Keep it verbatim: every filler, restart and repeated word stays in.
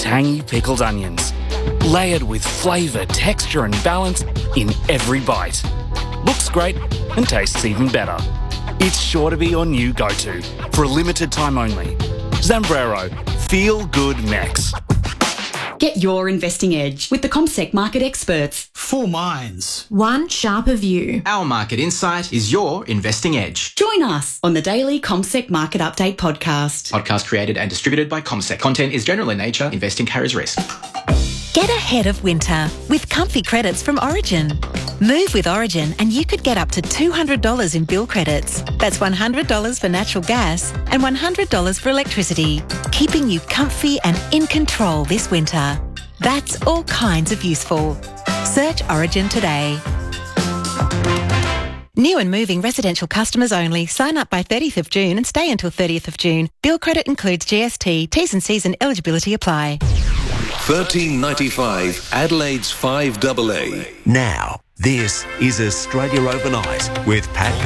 tangy pickled onions, layered with flavour, texture and balance in every bite. Looks great and tastes even better. It's sure to be your new go-to for a limited time only. Zambrero, feel good next. Get your investing edge with the CommSec market experts. Four minds. One sharper view. Our market insight is your investing edge. Join us on the daily CommSec Market Update podcast. Podcast created and distributed by CommSec. Content is general in nature. Investing carries risk. Get ahead of winter with comfy credits from Origin. Move with Origin and you could get up to two hundred dollars in bill credits. That's one hundred dollars for natural gas and one hundred dollars for electricity, keeping you comfy and in control this winter. That's all kinds of useful. Search Origin today. New and moving residential customers only. Sign up by thirtieth of June and stay until thirtieth of June. Bill credit includes G S T. T's and C's and eligibility apply. thirteen ninety-five Adelaide's five A A. Now, this is Australia Overnight with Pat